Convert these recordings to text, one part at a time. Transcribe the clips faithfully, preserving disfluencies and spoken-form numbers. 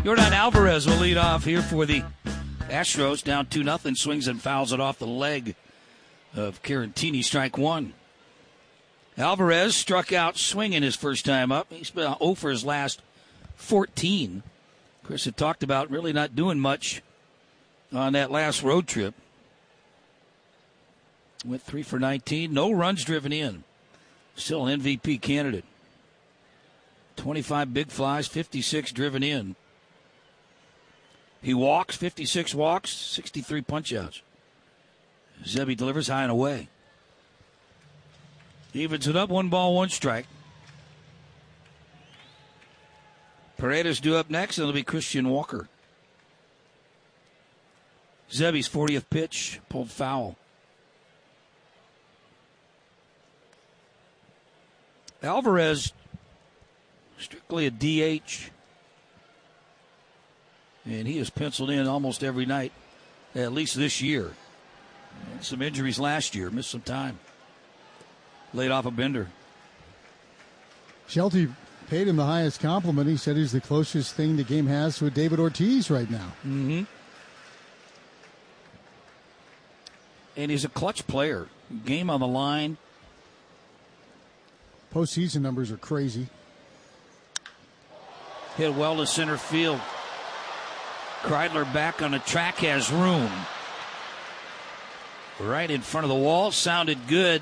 Yordan Alvarez will lead off here for the Astros, down two nothing, swings and fouls it off the leg of Carantini, strike one. Alvarez struck out swinging his first time up. He's been oh for his last fourteen. Chris had talked about really not doing much on that last road trip. Went three for nineteen, no runs driven in. Still an M V P candidate. twenty-five big flies, fifty-six driven in. He walks, fifty-six walks, sixty-three punch-outs. Zebby delivers high and away. Evens it up, one ball, one strike. Paredes due up next, and it'll be Christian Walker. Zebby's fortieth pitch, pulled foul. Alvarez, strictly a D H. And he is penciled in almost every night, at least this year. And some injuries last year, missed some time. Laid off a bender. Shelty paid him the highest compliment. He said he's the closest thing the game has to a David Ortiz right now. Mm-hmm. And he's a clutch player. Game on the line. Postseason numbers are crazy. Hit well to center field. Kreidler back on the track, has room. Right in front of the wall. Sounded good.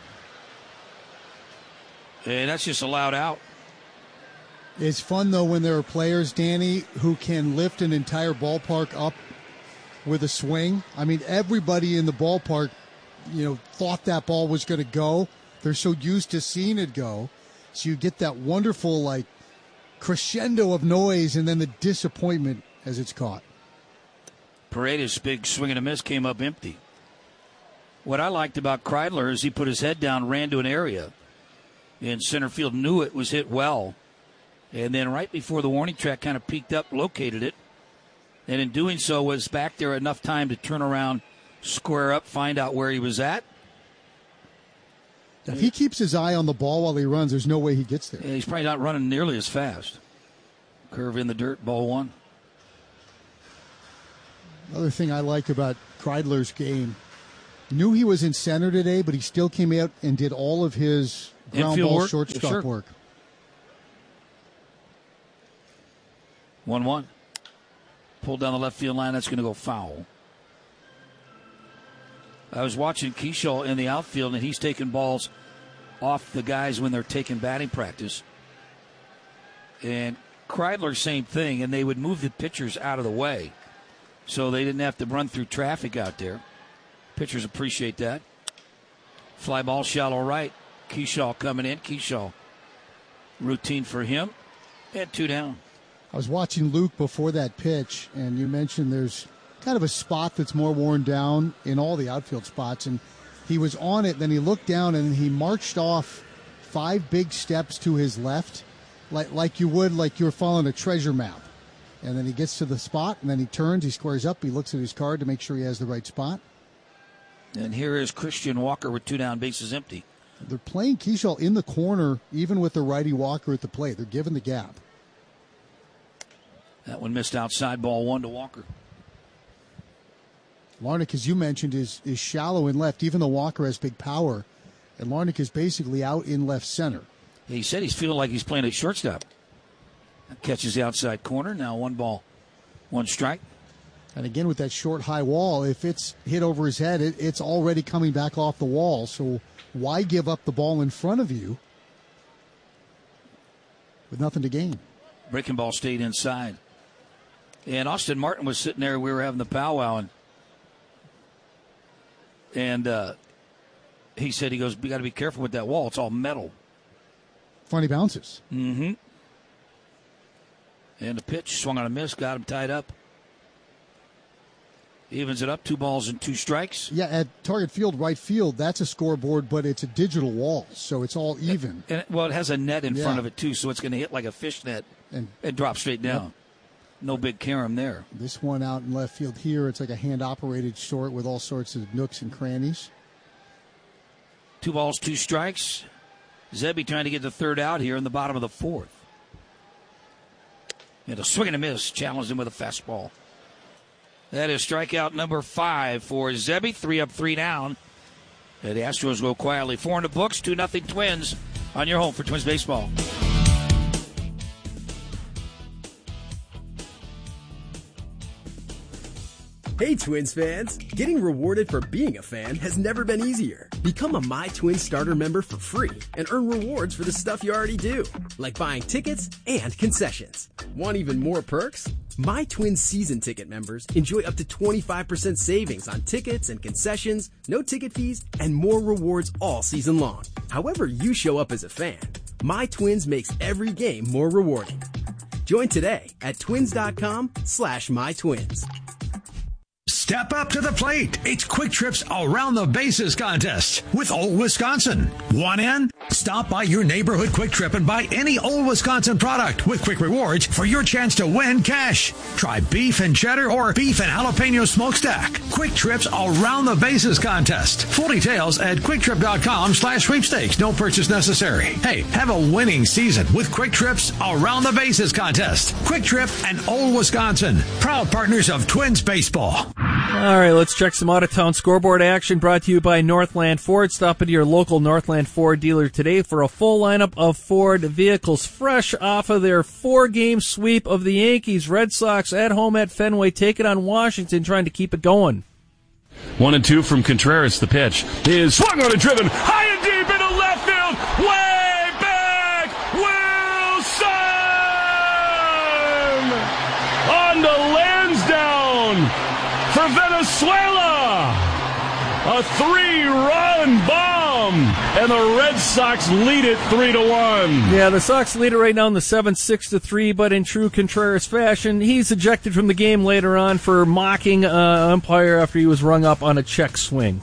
And that's just allowed out. It's fun, though, when there are players, Danny, who can lift an entire ballpark up with a swing. I mean, everybody in the ballpark, you know, thought that ball was going to go. They're so used to seeing it go. So you get that wonderful, like, crescendo of noise and then the disappointment as it's caught. Paredes' big swing and a miss came up empty. What I liked about Kreidler is he put his head down, ran to an area in center field, knew it was hit well, and then right before the warning track kind of peeked up, located it, and in doing so was back there enough time to turn around, square up, find out where he was at. If he keeps his eye on the ball while he runs, there's no way he gets there. Yeah, he's probably not running nearly as fast. Curve in the dirt, ball one. Another thing I like about Kreidler's game, knew he was in center today, but he still came out and did all of his ground Infield ball work? shortstop Yeah, sure. work. one one. Pulled down the left field line. That's going to go foul. I was watching Keyshaw in the outfield, and he's taking balls off the guys when they're taking batting practice. And Kreidler, same thing, and they would move the pitchers out of the way so they didn't have to run through traffic out there. Pitchers appreciate that. Fly ball, shallow right. Keyshaw coming in. Keyshaw, routine for him. And two down. I was watching Luke before that pitch, and you mentioned there's kind of a spot that's more worn down in all the outfield spots, and he was on it, then he looked down, and he marched off five big steps to his left, like like you would, like you were following a treasure map. And then he gets to the spot, and then he turns, he squares up, he looks at his card to make sure he has the right spot. And here is Christian Walker with two down, bases empty. They're playing Keyshaw in the corner, even with the righty Walker at the plate. They're giving the gap. That one missed outside, ball one to Walker. Larnach, as you mentioned, is is shallow in left, even though Walker has big power. And Larnach is basically out in left center. He said he's feeling like he's playing at shortstop. Catches the outside corner. Now one ball, one strike. And again, with that short, high wall, if it's hit over his head, it, it's already coming back off the wall. So why give up the ball in front of you with nothing to gain? Breaking ball stayed inside. And Austin Martin was sitting there. We were having the powwow, and and uh, he said, he goes, we got to be careful with that wall. It's all metal. Funny bounces. Mm-hmm. And the pitch swung on a miss, got him tied up. Evens it up, two balls and two strikes. Yeah, at Target Field, right field, that's a scoreboard, but it's a digital wall, so it's all even. And, and well, it has a net in yeah. front of it, too, so it's going to hit like a fish net and, and drop straight down. Yep. No big carom there. This one out in left field here, it's like a hand-operated short with all sorts of nooks and crannies. Two balls, two strikes. Zebby trying to get the third out here in the bottom of the fourth. And a swing and a miss, challenged him with a fastball. That is strikeout number five for Zebby. Three up, three down. And the Astros go quietly. Four in the books, two nothing Twins on your home for Twins baseball. Hey Twins fans! Getting rewarded for being a fan has never been easier. Become a My Twins starter member for free and earn rewards for the stuff you already do, like buying tickets and concessions. Want even more perks? My Twins season ticket members enjoy up to twenty-five percent savings on tickets and concessions, no ticket fees, and more rewards all season long. However you show up as a fan, My Twins makes every game more rewarding. Join today at twins.com slash mytwins. Step up to the plate. It's Quick Trip's Around the Bases contest with Old Wisconsin. Want in? Stop by your neighborhood Quick Trip and buy any Old Wisconsin product with quick rewards for your chance to win cash. Try beef and cheddar or beef and jalapeno smokestack. Quick Trip's Around the Bases contest. Full details at quicktrip.com slash sweepstakes. No purchase necessary. Hey, have a winning season with Quick Trip's Around the Bases contest. Quick Trip and Old Wisconsin, proud partners of Twins baseball. All right, let's check some out-of-town scoreboard action brought to you by Northland Ford. Stop into your local Northland Ford dealer today for a full lineup of Ford vehicles fresh off of their four-game sweep of the Yankees. Red Sox at home at Fenway, taking on Washington, trying to keep it going. One and two from Contreras. The pitch is swung on and driven high and deep into left field. Way back, Wilson! On to Lansdowne for Venezuela. A three-run bomb, and the Red Sox lead it three to one. Yeah, the Sox lead it right now in the seventh, six to three. But in true Contreras fashion, he's ejected from the game later on for mocking uh, umpire after he was rung up on a check swing.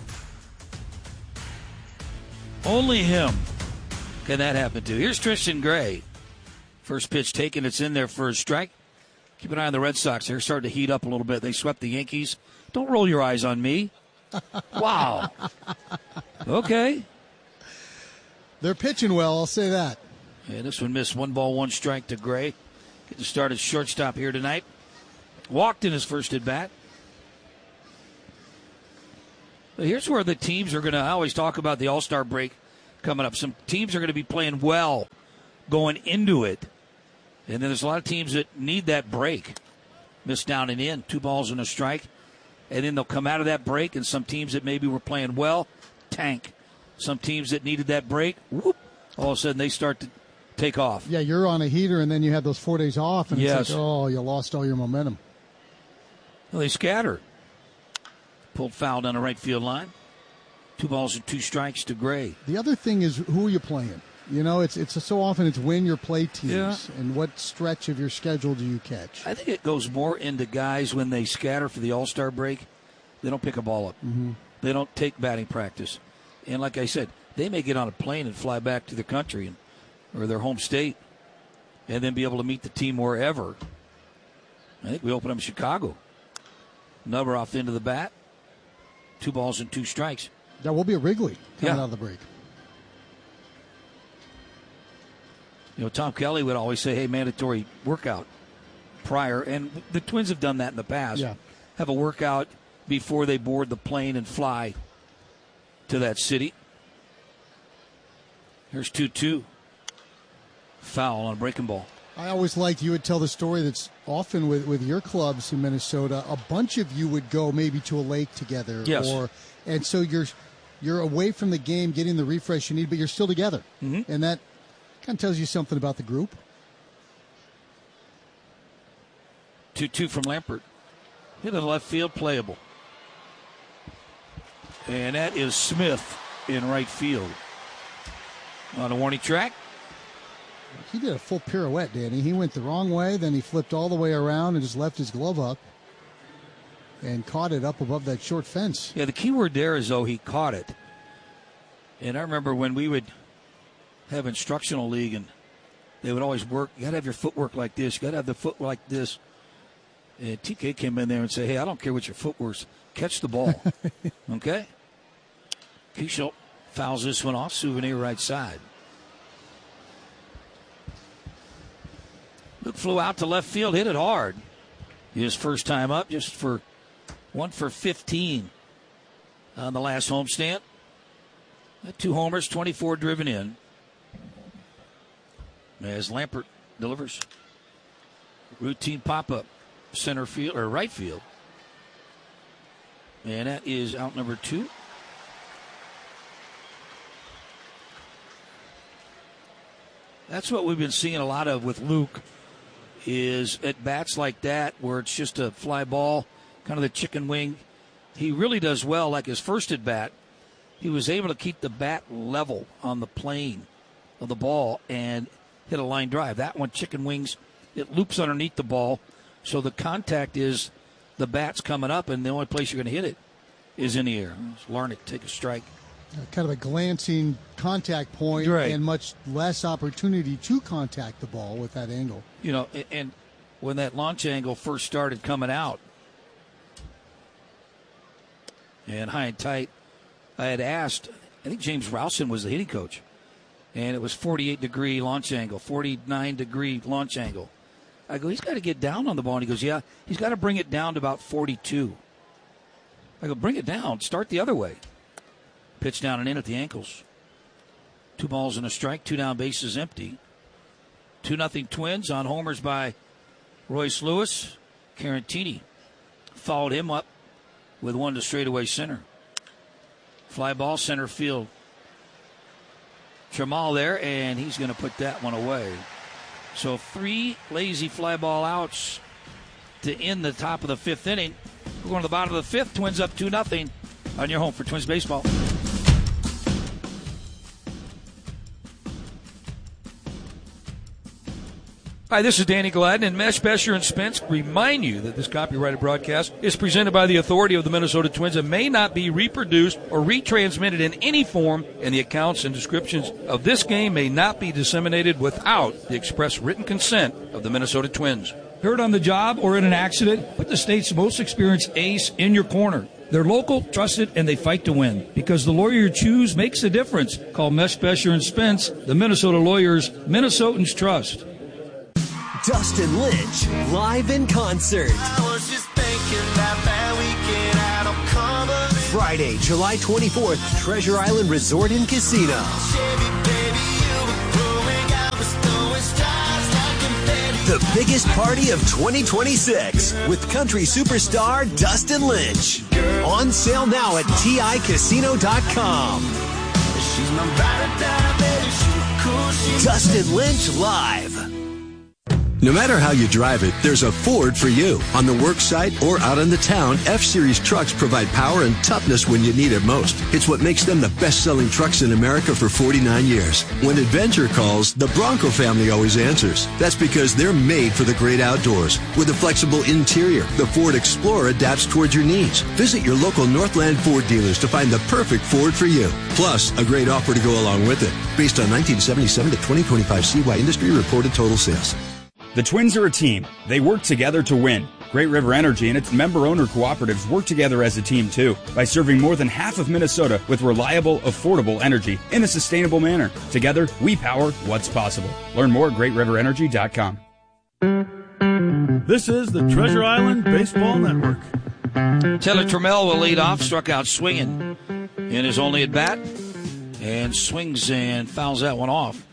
Only him can that happen to. Here's Tristan Gray. First pitch taken. It's in there for a strike. Keep an eye on the Red Sox. They're starting to heat up a little bit. They swept the Yankees. Don't roll your eyes on me. Wow. Okay. They're pitching well, I'll say that. Yeah, this one missed. One ball, one strike to Gray. Get to start at shortstop here tonight. Walked in his first at bat. But here's where the teams are going to, I always talk about the All-Star break coming up. Some teams are going to be playing well going into it. And then there's a lot of teams that need that break. Missed down and in, two balls and a strike. And then they'll come out of that break, and some teams that maybe were playing well, tank. Some teams that needed that break, whoop, all of a sudden they start to take off. Yeah, you're on a heater, and then you have those four days off, and yes. It's like, oh, you lost all your momentum. Well, they scatter. Pulled foul down the right field line. Two balls and two strikes to Gray. The other thing is, who are you playing? You know, it's it's so often it's when you play teams, yeah. And what stretch of your schedule do you catch? I think it goes more into guys when they scatter for the All-Star break. They don't pick a ball up. Mm-hmm. They don't take batting practice. And like I said, they may get on a plane and fly back to their country and, or their home state and then be able to meet the team wherever. I think we open up in Chicago. Number off the end of the bat. Two balls and two strikes. That will be a Wrigley coming yeah. out of the break. You know, Tom Kelly would always say, hey, mandatory workout prior. And the Twins have done that in the past. Yeah. Have a workout before they board the plane and fly to that city. Here's two two. Foul on a breaking ball. I always liked you would tell the story that's often with, with your clubs in Minnesota. A bunch of you would go maybe to a lake together. Yes. Or, and so you're, you're away from the game, getting the refresh you need, but you're still together. Mm-hmm. And that kind of tells you something about the group. two two from Lampert. Hit the left field, playable. And that is Smith in right field. On a warning track. He did a full pirouette, Danny. He went the wrong way, then he flipped all the way around and just left his glove up and caught it up above that short fence. Yeah, the key word there is, though, he caught it. And I remember when we would have instructional league, and they would always work, you got to have your footwork like this, you got to have the foot like this. And T K came in there and said, hey, I don't care what your footwork's, catch the ball. Okay? Keishel fouls this one off, Souvenir right side. Luke flew out to left field, hit it hard. His first time up, just for one for fifteen on the last homestand. Two homers, twenty-four driven in. As Lampert delivers. Routine pop-up, center field, or right field. And that is out number two. That's what we've been seeing a lot of with Luke, is at bats like that where it's just a fly ball, kind of the chicken wing. He really does well. Like his first at bat, he was able to keep the bat level on the plane of the ball and hit a line drive. That one, chicken wings, it loops underneath the ball, so the contact is the bat's coming up, and the only place you're going to hit it is in the air. Larnach take a strike. Kind of a glancing contact point, right, and much less opportunity to contact the ball with that angle. You know, and when that launch angle first started coming out, and high and tight, I had asked, I think James Rowson was the hitting coach, and it was forty-eight degree launch angle, forty-nine degree launch angle. I go, he's got to get down on the ball. And he goes, yeah, he's got to bring it down to about forty-two. I go, bring it down. Start the other way. Pitch down and in at the ankles. Two balls and a strike. Two down, bases empty. Two nothing Twins on homers by Royce Lewis. Carantini followed him up with one to straightaway center. Fly ball center field. Trammell there, and he's going to put that one away. So three lazy fly ball outs to end the top of the fifth inning. We're going to the bottom of the fifth. Twins up two nothing on your home for Twins baseball. Hi, this is Danny Gladden, and Mesh, Besher, and Spence remind you that this copyrighted broadcast is presented by the authority of the Minnesota Twins and may not be reproduced or retransmitted in any form, and the accounts and descriptions of this game may not be disseminated without the express written consent of the Minnesota Twins. Hurt on the job or in an accident? Put the state's most experienced ace in your corner. They're local, trusted, and they fight to win. Because the lawyer you choose makes a difference. Call Mesh, Besher, and Spence, the Minnesota lawyers Minnesotans trust. Dustin Lynch, live in concert. I was just thinking that that weekend out on Cumberland. Friday, July twenty-fourth, Treasure Island Resort and Casino. Chevy, baby, you were blowing out the throwing stars like confetti. The biggest party of twenty twenty-six with country superstar Dustin Lynch. On sale now at T I casino dot com. She's my ride or die, baby. She's cool. She's Dustin Lynch live. No matter how you drive it, there's a Ford for you. On the work site or out in the town, F-Series trucks provide power and toughness when you need it most. It's what makes them the best-selling trucks in America for forty-nine years. When adventure calls, the Bronco family always answers. That's because they're made for the great outdoors. With a flexible interior, the Ford Explorer adapts towards your needs. Visit your local Northland Ford dealers to find the perfect Ford for you. Plus, a great offer to go along with it. Based on nineteen seventy-seven to twenty twenty-five C Y industry reported total sales. The Twins are a team. They work together to win. Great River Energy and its member-owner cooperatives work together as a team, too, by serving more than half of Minnesota with reliable, affordable energy in a sustainable manner. Together, we power what's possible. Learn more at great river energy dot com. This is the Treasure Island Baseball Network. Taylor Trammell will lead off, struck out swinging in his only at-bat, and swings and fouls that one off.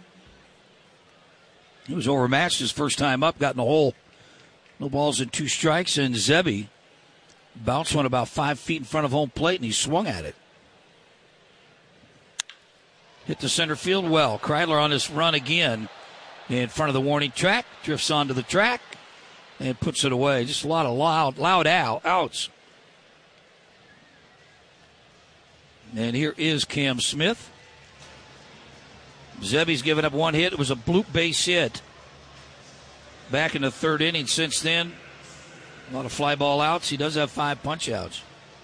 He was overmatched his first time up, got in the hole. No balls and two strikes, and Zebby bounced one about five feet in front of home plate, and he swung at it. Hit the center field well. Kreidler on this run again in front of the warning track, drifts onto the track, and puts it away. Just a lot of loud, loud out, outs. And here is Cam Smith. Zebby's given up one hit. It was a bloop base hit back in the third inning. Since then, a lot of fly ball outs. He does have five punch outs.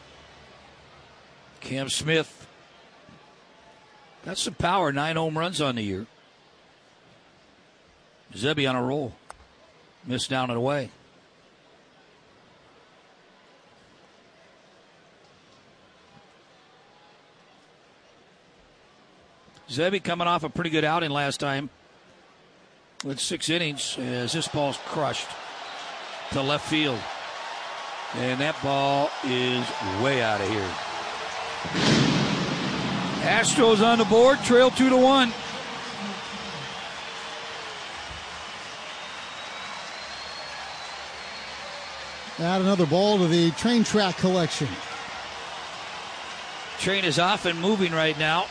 Cam Smith got some power. Nine home runs on the year. Zebby on a roll. Missed down and away. Zebby coming off a pretty good outing last time with six innings as this ball's crushed to left field. And that ball is way out of here. Astros on the board, trail two to one. Add another ball to the train track collection. Train is off and moving right now.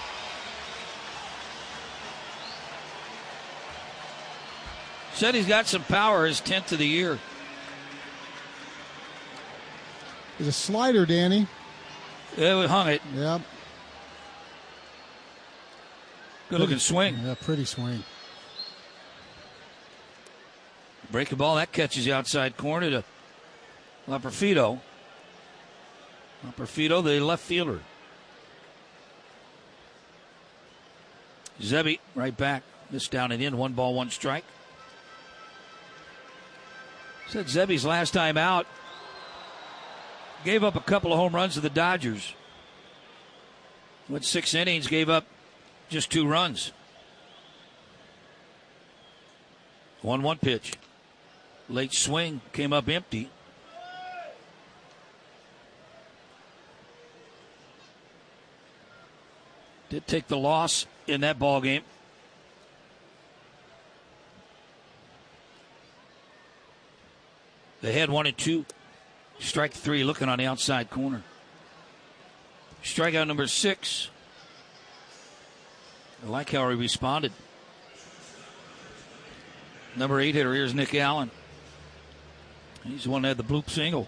Said he's got some power, his tenth of the year. There's a slider, Danny. Yeah, we hung it. Yep. Good looking swing. Yeah, pretty swing. Breaking ball, that catches the outside corner to Laperfido. Laperfido, the left fielder. Zebby right back. Missed down and in. One ball, one strike. Said Zebby's last time out gave up a couple of home runs to the Dodgers. Went six innings, gave up just two runs. one one pitch. Late swing, came up empty. Did take the loss in that ball game. They had one and two. Strike three looking on the outside corner. Strikeout number six. I like how he responded. Number eight hitter, here's Nick Allen. He's the one that had the bloop single.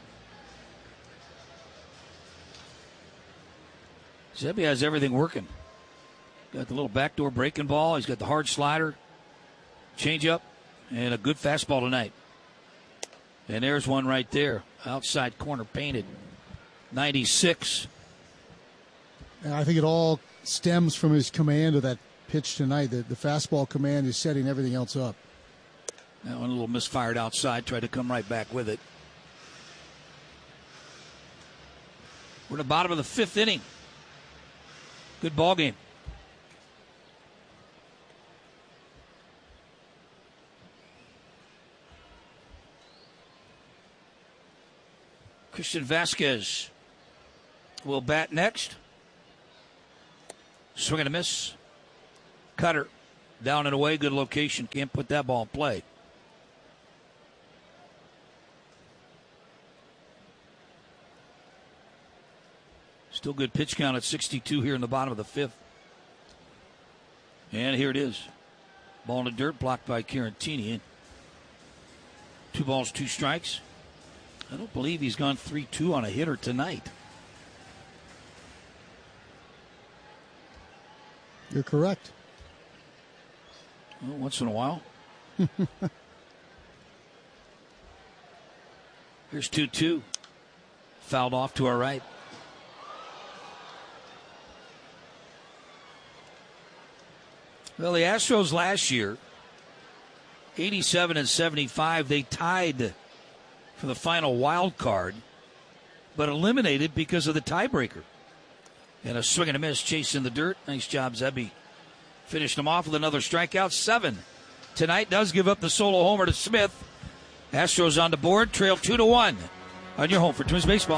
Zebby has everything working. Got the little backdoor breaking ball. He's got the hard slider, changeup, and a good fastball tonight. And there's one right there. Outside corner painted. ninety-six. And I think it all stems from his command of that pitch tonight. The, the fastball command is setting everything else up. That one a little misfired outside. Tried to come right back with it. We're at the bottom of the fifth inning. Good ball game. Christian Vasquez will bat next. Swing and a miss. Cutter down and away. Good location. Can't put that ball in play. Still good pitch count at sixty-two here in the bottom of the fifth. And here it is. Ball in the dirt, blocked by Carantini. Two balls, two strikes. I don't believe he's gone three two on a hitter tonight. You're correct. Well, once in a while. Here's two two. Fouled off to our right. Well, the Astros last year, eighty-seven and seventy-five, they tied for the final wild card, but eliminated because of the tiebreaker. And a swing and a miss, chasing the dirt. Nice job, Zebby. Finished him off with another strikeout. Seven tonight does give up the solo homer to Smith. Astros on the board, trail two to one on your home for Twins baseball.